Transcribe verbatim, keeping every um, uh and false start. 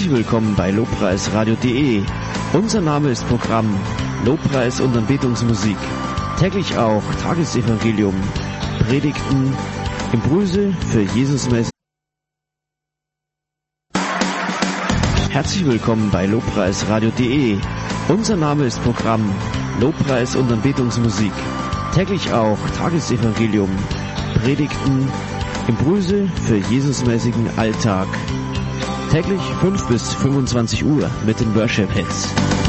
Herzlich willkommen bei lobpreisradio punkt de. Unser Name ist Programm Lobpreis und Anbetungsmusik. Täglich auch Tagesevangelium, Predigten, Impulse für Jesusmäßig. Herzlich willkommen bei lobpreisradio punkt de. Unser Name ist Programm Lobpreis und Anbetungsmusik. Täglich auch Tagesevangelium, Predigten, Impulse für Jesusmäßigen Alltag. Täglich fünf bis fünfundzwanzig Uhr mit den Worship Hits.